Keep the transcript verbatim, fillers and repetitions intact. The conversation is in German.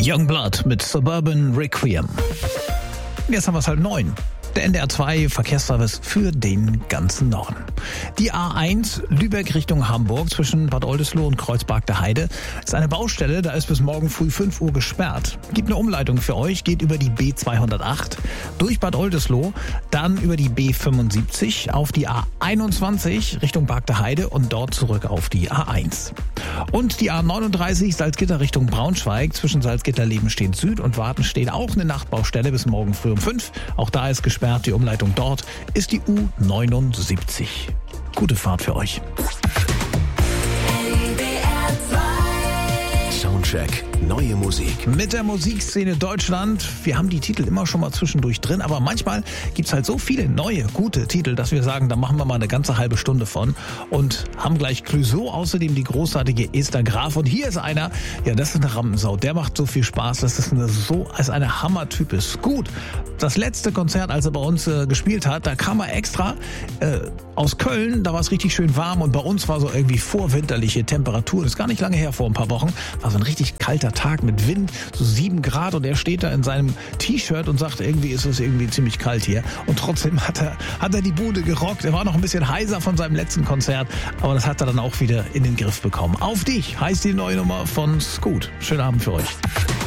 Youngblood mit Suburban Requiem. Jetzt haben wir es halb neun. Der N D R zwei Verkehrsservice für den ganzen Norden. Die A eins Lübeck Richtung Hamburg zwischen Bad Oldesloe und Kreuzberg der Heide ist eine Baustelle, da ist bis morgen früh fünf Uhr gesperrt. Gibt eine Umleitung für euch, geht über die B zweihundertacht durch Bad Oldesloe, dann über die B fünfundsiebzig auf die A einundzwanzig Richtung Berg der Heide und dort zurück auf die A eins. Und die A neununddreißig Salzgitter Richtung Braunschweig zwischen Salzgitter-Lebenstedt Süd und Wartenstedt auch eine Nachtbaustelle bis morgen früh um fünf. Auch da ist gesperrt. Die Umleitung dort ist die U neunundsiebzig. Gute Fahrt für euch. Soundcheck, neue Musik. Mit der Musikszene Deutschland. Wir haben die Titel immer schon mal zwischendurch drin, aber manchmal gibt's halt so viele neue, gute Titel, dass wir sagen, da machen wir mal eine ganze halbe Stunde von und haben gleich Clouseau, außerdem die großartige Esther Graf. Und hier ist einer, ja, das ist eine Rampensau, der macht so viel Spaß, das ist eine, so als eine Hammertyp ist. Gut, das letzte Konzert, als er bei uns äh, gespielt hat, da kam er extra äh, aus Köln, da war es richtig schön warm und bei uns war so irgendwie vorwinterliche Temperatur. Das ist gar nicht lange her, vor ein paar Wochen, war so ein richtig kalter Tag mit Wind, so sieben Grad und er steht da in seinem T-Shirt und sagt, irgendwie ist es irgendwie ziemlich kalt hier. Und trotzdem hat er, hat er die Bude gerockt. Er war noch ein bisschen heiser von seinem letzten Konzert, aber das hat er dann auch wieder in den Griff bekommen. Auf dich heißt die neue Nummer von Scoot. Schönen Abend für euch.